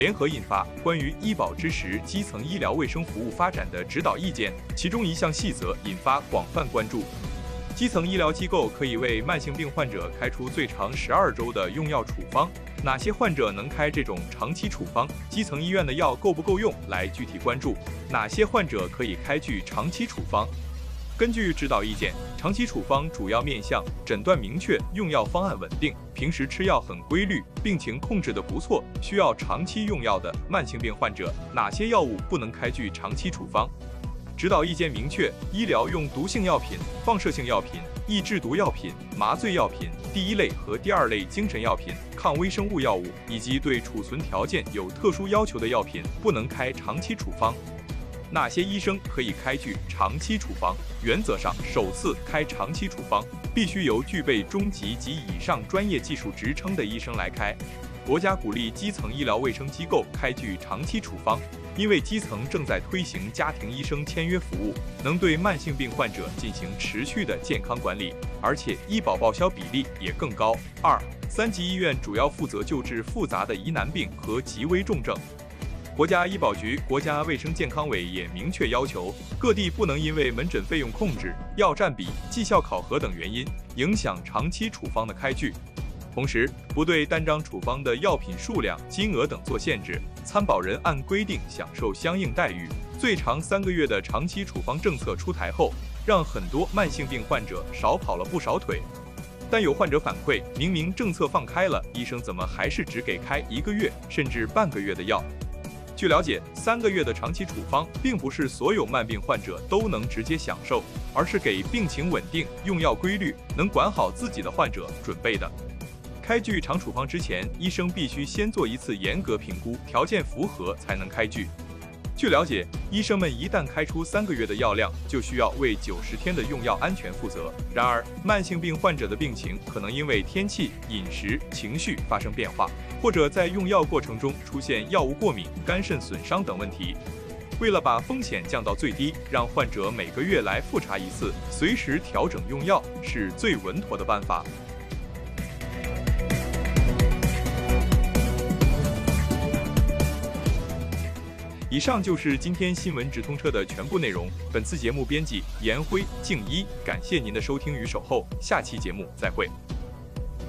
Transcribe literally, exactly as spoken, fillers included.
联合印发关于医保支持基层医疗卫生服务发展的指导意见，其中一项细则引发广泛关注。基层医疗机构可以为慢性病患者开出最长十二周的用药处方，哪些患者能开这种长期处方？基层医院的药够不够用？来具体关注哪些患者可以开具长期处方。根据指导意见，长期处方主要面向诊断明确、用药方案稳定、平时吃药很规律、病情控制得不错、需要长期用药的慢性病患者。哪些药物不能开具长期处方？指导意见明确，医疗用毒性药品、放射性药品、抑制毒药品、麻醉药品、第一类和第二类精神药品、抗微生物药物以及对储存条件有特殊要求的药品不能开长期处方。哪些医生可以开具长期处方？原则上，首次开长期处方必须由具备中级及以上专业技术职称的医生来开。国家鼓励基层医疗卫生机构开具长期处方，因为基层正在推行家庭医生签约服务，能对慢性病患者进行持续的健康管理，而且医保报销比例也更高。二、三级医院主要负责救治复杂的疑难病和极危重症。国家医保局、国家卫生健康委也明确要求，各地不能因为门诊费用控制、药占比、绩效考核等原因，影响长期处方的开具。同时，不对单张处方的药品数量、金额等做限制，参保人按规定享受相应待遇。最长三个月的长期处方政策出台后，让很多慢性病患者少跑了不少腿。但有患者反馈，明明政策放开了，医生怎么还是只给开一个月甚至半个月的药？据了解，三个月的长期处方并不是所有慢病患者都能直接享受，而是给病情稳定、用药规律、能管好自己的患者准备的。开具长处方之前，医生必须先做一次严格评估，条件符合才能开具。据了解，医生们一旦开出三个月的药量，就需要为九十天的用药安全负责。然而，慢性病患者的病情可能因为天气、饮食、情绪发生变化，或者在用药过程中出现药物过敏、肝肾损伤等问题。为了把风险降到最低，让患者每个月来复查一次，随时调整用药是最稳妥的办法。以上就是今天新闻直通车的全部内容。本次节目编辑严辉、静一，感谢您的收听与守候，下期节目再会。